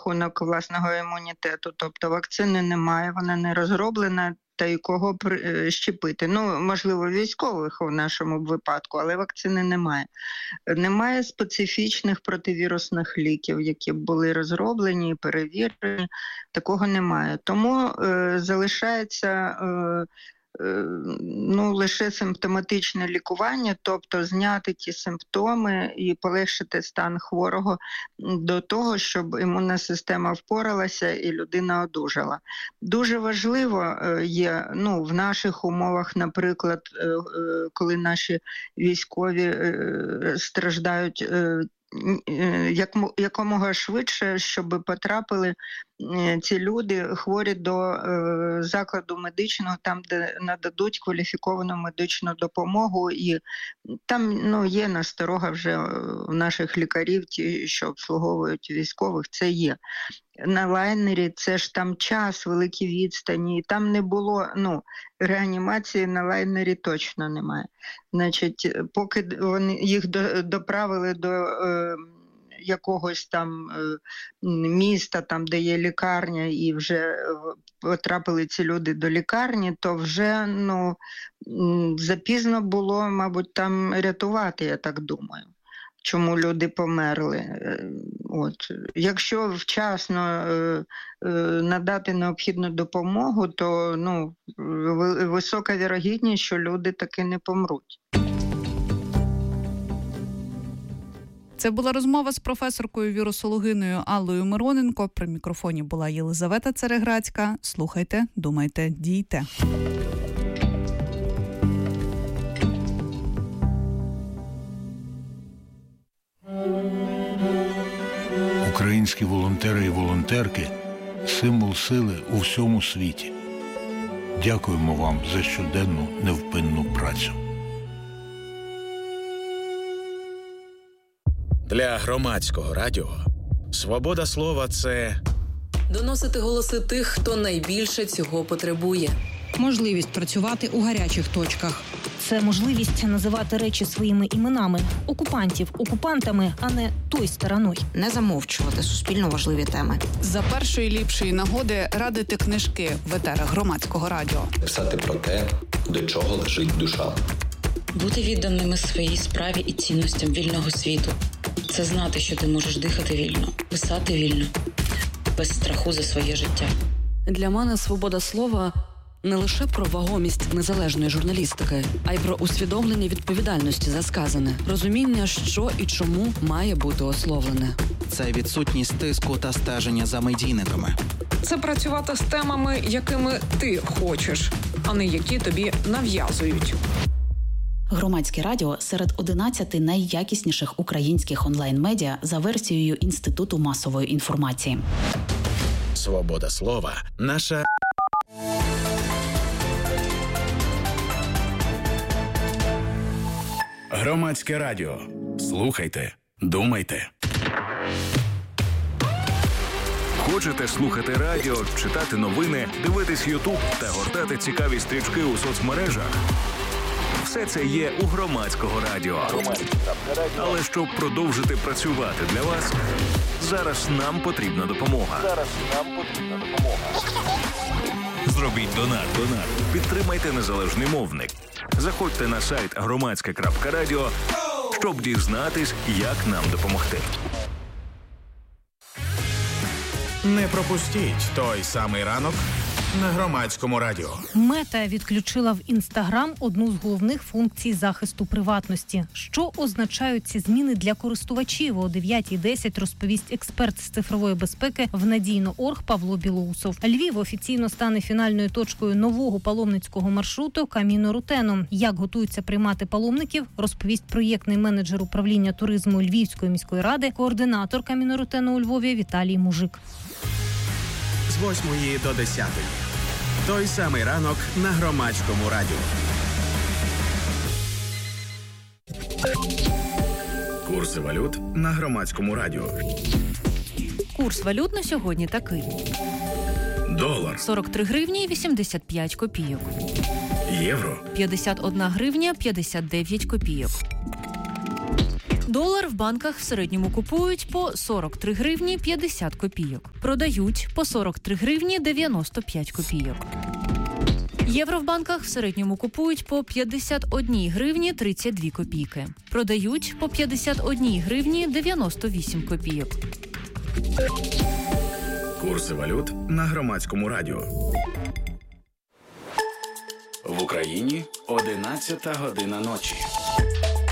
рахунок власного імунітету. Тобто вакцини немає, вона не розроблена, та й кого щепити. Ну, можливо, військових у нашому випадку, але вакцини немає. Немає специфічних противірусних ліків, які б були розроблені і перевірені. Такого немає. Тому залишається лише симптоматичне лікування, тобто зняти ті симптоми і полегшити стан хворого до того, щоб імунна система впоралася і людина одужала. Дуже важливо є, в наших умовах, наприклад, коли наші військові страждають, якомога швидше, щоб потрапили ці люди хворі до закладу медичного, там, де нададуть кваліфіковану медичну допомогу. І там є насторога вже у наших лікарів, ті, що обслуговують військових, це є. На лайнері це ж там час, великі відстані, і там не було, реанімації на лайнері точно немає. Значить, поки їх доправили до якогось там міста, там, де є лікарня, і вже потрапили ці люди до лікарні, то вже, запізно було, мабуть, там рятувати, я так думаю. Чому люди померли. Якщо вчасно надати необхідну допомогу, то висока вірогідність, що люди таки не помруть. Це була розмова з професоркою-вірусологиною Аллою Мироненко. При мікрофоні була Єлизавета Цереграцька. Слухайте, думайте, дійте. Українські волонтери і волонтерки – символ сили у всьому світі. Дякуємо вам за щоденну невпинну працю. Для громадського радіо свобода слова – це доносити голоси тих, хто найбільше цього потребує. Можливість працювати у гарячих точках. Це можливість називати речі своїми іменами. Окупантів окупантами, а не той стороною. Не замовчувати суспільно важливі теми. За першої ліпшої нагоди радити книжки в етерах громадського радіо. Писати про те, до чого лежить душа. Бути відданими своїй справі і цінностям вільного світу. Це знати, що ти можеш дихати вільно, писати вільно, без страху за своє життя. Для мене свобода слова – не лише про вагомість незалежної журналістики, а й про усвідомлення відповідальності за сказане, розуміння, що і чому має бути ословлене. Це відсутність тиску та стеження за медійниками. Це працювати з темами, якими ти хочеш, а не які тобі нав'язують. Громадське радіо серед 11 найякісніших українських онлайн-медіа за версією Інституту масової інформації. Свобода слова – наша... Громадське радіо. Слухайте, думайте. Хочете слухати радіо, читати новини, дивитись YouTube та гортати цікаві стрічки у соцмережах? Все це є у Громадського радіо. Але щоб продовжити працювати для вас, зараз нам потрібна допомога. Зробіть донат. Підтримайте незалежний мовник. Заходьте на сайт громадське.радіо, щоб дізнатись, як нам допомогти. Не пропустіть той самий ранок на Громадському радіо. Мета відключила в Інстаграм одну з головних функцій захисту приватності. Що означають ці зміни для користувачів? О 9:10 розповість експерт з цифрової безпеки в Надійно.орг Павло Білоусов. Львів офіційно стане фінальною точкою нового паломницького маршруту Каміно-Рутено. Як готуються приймати паломників, розповість проєктний менеджер управління туризму Львівської міської ради, координатор Каміно-Рутено у Львові Віталій Мужик. З 8 до 10. Той самий ранок на Громадському радіо. Курси валют на Громадському радіо. Курс валют на сьогодні такий. Долар. 43 гривні 85 копійок. Євро. 51 гривня 59 копійок. Долар в банках в середньому купують по 43 гривні 50 копійок. Продають по 43 гривні 95 копійок. Євро в банках в середньому купують по 51 гривні 32 копійки. Продають по 51 гривні 98 копійок. Курси валют на Громадському радіо. В Україні 11 година ночі.